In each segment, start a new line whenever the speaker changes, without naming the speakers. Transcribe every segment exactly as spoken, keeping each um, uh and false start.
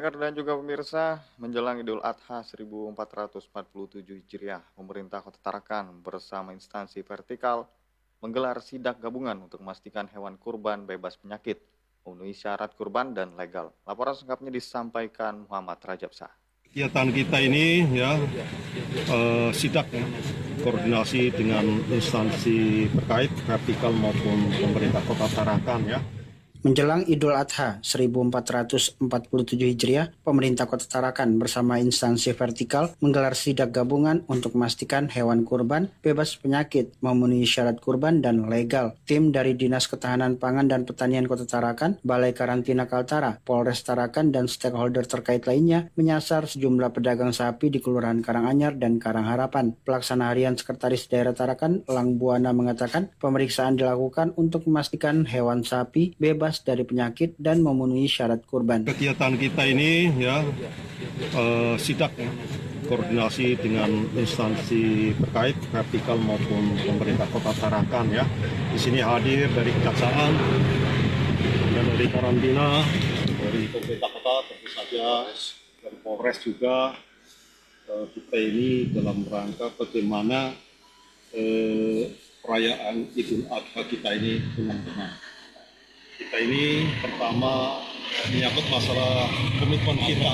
Pendengar dan juga pemirsa, menjelang Idul Adha seribu empat ratus empat puluh tujuh Hijriah, pemerintah Kota Tarakan bersama instansi vertikal menggelar sidak gabungan untuk memastikan hewan kurban bebas penyakit, memenuhi syarat kurban dan legal. Laporan singkatnya disampaikan Muhammad Rajabsah.
Kegiatan kita ini ya eh, sidak ya, koordinasi dengan instansi terkait vertikal maupun pemerintah Kota Tarakan ya.
Menjelang Idul Adha seribu empat ratus empat puluh tujuh Hijriah, pemerintah Kota Tarakan bersama instansi vertikal menggelar sidak gabungan untuk memastikan hewan kurban bebas penyakit, memenuhi syarat kurban dan legal. Tim dari Dinas Ketahanan Pangan dan Pertanian Kota Tarakan, Balai Karantina Kaltara, Polres Tarakan dan stakeholder terkait lainnya menyasar sejumlah pedagang sapi di Kelurahan Karanganyar dan Karangharapan. Pelaksana Harian Sekretaris Daerah Tarakan, Lang Buana mengatakan pemeriksaan dilakukan untuk memastikan hewan sapi bebas dari penyakit dan memenuhi syarat kurban.
Kegiatan kita ini ya eh, sidak ya, koordinasi dengan instansi terkait vertikal maupun pemerintah Kota Tarakan ya. Di sini hadir dari Kejaksaan dan dari karantina, dari pemerintah kota tentu saja, dari Polres juga. Eh, kita ini dalam rangka bagaimana eh, perayaan Idul Adha kita ini benar-benar. Kita ini pertama menyangkut masalah komitmen kita.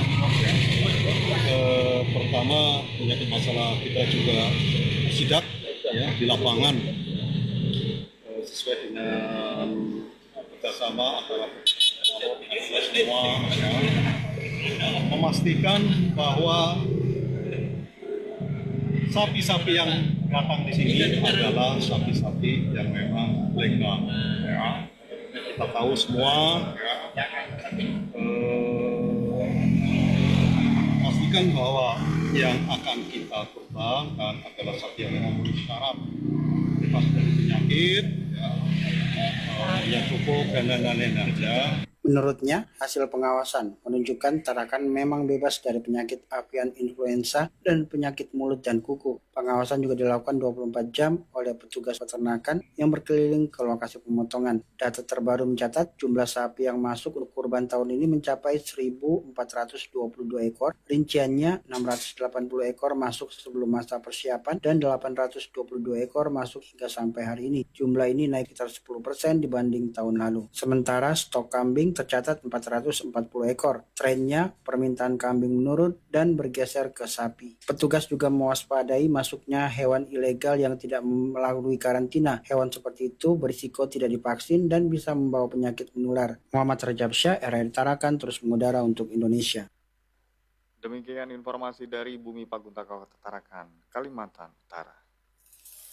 Eh, pertama menyangkut masalah kita juga sidak ya di lapangan eh, sesuai dengan kerjasama antara semua ya, memastikan bahwa sapi-sapi yang datang di sini adalah sapi-sapi yang memang legal. Ya. Kita tahu semua, ya, eh, pastikan bahwa yang akan kita kurbankan adalah sapi yang memenuhi syarat bebas dari penyakit, ya, eh, yang cukup dan lain-lain aja.
Menurutnya, hasil pengawasan menunjukkan Tarakan memang bebas dari penyakit avian influenza dan penyakit mulut dan kuku. Pengawasan juga dilakukan dua puluh empat jam oleh petugas peternakan yang berkeliling ke lokasi pemotongan. Data terbaru mencatat jumlah sapi yang masuk untuk kurban tahun ini mencapai seribu empat ratus dua puluh dua ekor. Rinciannya enam ratus delapan puluh ekor masuk sebelum masa persiapan dan delapan ratus dua puluh dua ekor masuk hingga sampai hari ini. Jumlah ini naik sekitar sepuluh persen dibanding tahun lalu. Sementara stok kambing tercatat empat ratus empat puluh ekor. Trennya permintaan kambing menurun dan bergeser ke sapi. Petugas juga mewaspadai masuknya hewan ilegal yang tidak melalui karantina. Hewan seperti itu berisiko tidak divaksin dan bisa membawa penyakit menular. Muhammad Rajabsah, R R I Tarakan, terus mengudara untuk Indonesia.
Demikian informasi dari Bumi Paguntaka Kota Tarakan, Kalimantan Utara.